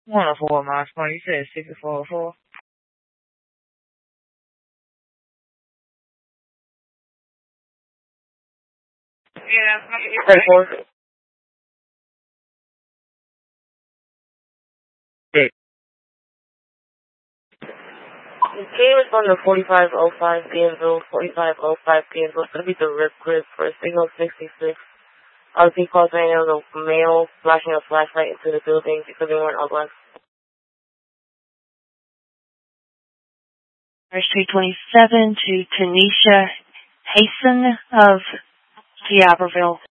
104 miles. You said 6404. Yeah, that's 34. The team is on the 4505 Gainesville, 4505 Gainesville. It's going to be the RIP grid for signal 66. RP calls right now, the male flashing a flashlight into the building because they weren't all black. Street 27 to Tanisha Hasten of D'Iberville.